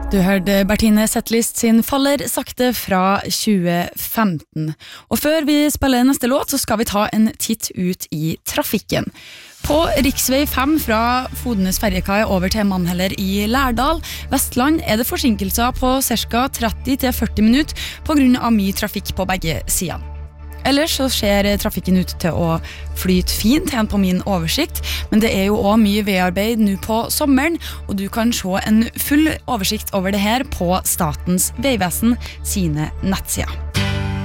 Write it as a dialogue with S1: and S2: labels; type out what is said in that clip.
S1: Du hørte Bertine Zettlist sin Faller sakte fra 2015. Og før vi spiller neste låt, så skal vi ta en titt ut i trafikken. På riksvei 5 fra Fodenes ferjekai over til Mannheller i Lærdal, Vestland, er det forsinkelser på ca. 30-40 minutter på grunn av mye trafikk på begge sider. Ellers så ser trafikken ut til å flyte fint igjen på min oversikt, men det er jo også mye veiarbeid nå på sommeren, og du kan se en full oversikt over det her på Statens vegvesen sine nettsider.